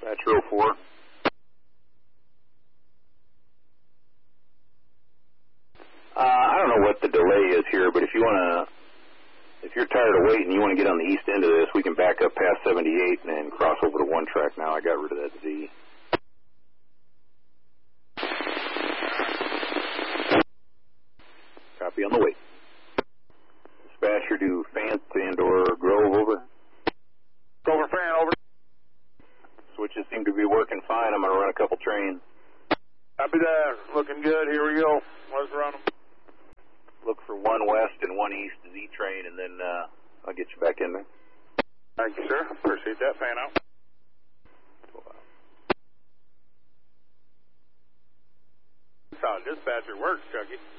Dispatcher 04. I don't know what the delay is here, but if you're tired of waiting, you want to get on the east end of this, we can back up past 78 and then cross over to one track now. I got rid of that Z. Copy on the way. Dispatcher to Fant and or Grove, over. Over, Fant, over. Switches seem to be working fine. I'm going to run a couple trains. Copy that. Looking good. Here we go. Let's run them. Look for one west and one east Z train, and then I'll get you back in there. Thank you, sir. Appreciate that. Fan out. That's how dispatcher works, Chucky.